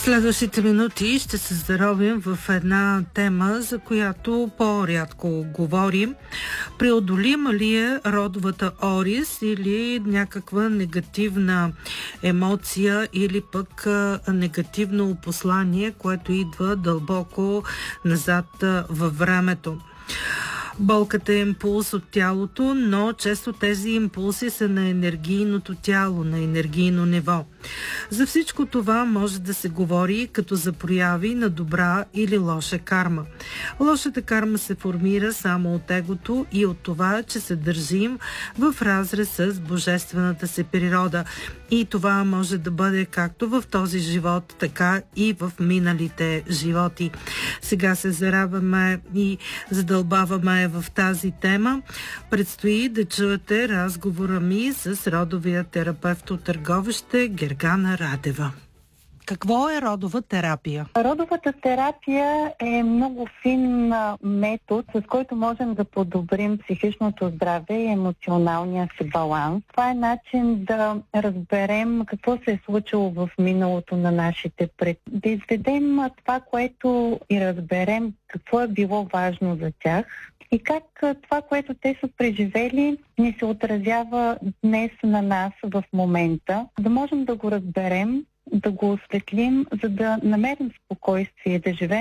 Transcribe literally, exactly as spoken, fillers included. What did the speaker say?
Следващите минути ще се заровим в една тема, за която по-рядко говорим. Преодолима ли е родовата орис или някаква негативна емоция или пък негативно послание, което идва дълбоко назад във времето? Болката е импулс от тялото, но често тези импулси са на енергийното тяло, на енергийно ниво. За всичко това може да се говори като за прояви на добра или лоша карма. Лошата карма се формира само от егото и от това, че се държим в разрез с божествената си природа. И това може да бъде както в този живот, така и в миналите животи. Сега се зараваме и задълбаваме в тази тема. Предстои да чуете разговора ми с родовия терапевт от Търговище Гергана Радева. Какво е родова терапия? Родовата терапия е много фин метод, с който можем да подобрим психичното здраве и емоционалния си баланс. Това е начин да разберем какво се е случило в миналото на нашите предци. Да изведем това, което и разберем какво е било важно за тях и как това, което те са преживели, ни се отразява днес на нас в момента. Да можем да го разберем, да го осветлим, за да намерим спокойствие, да живеем